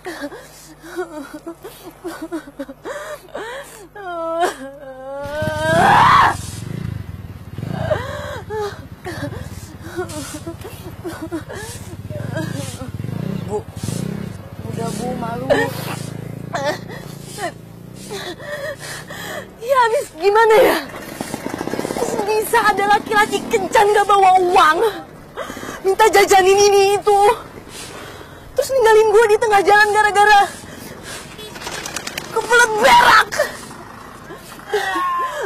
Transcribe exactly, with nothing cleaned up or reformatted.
Bu, udah Bu, malu. Ya habis gimana ya? Bisa ada laki-laki kencan gak bawa uang, minta jajanin ini itu, terus ninggalin gue di tengah jalan gara-gara kebelet berak.